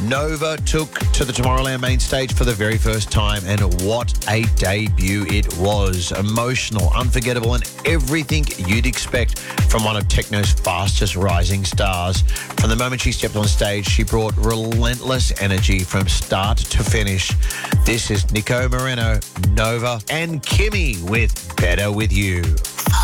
Nova took to the Tomorrowland main stage for the very first time, and what a debut it was. Emotional, unforgettable, and everything you'd expect from one of techno's fastest rising stars. From the moment she stepped on stage, she brought relentless energy from start to finish. This is Nico Moreno, Nova, and Kimmy with Better With You.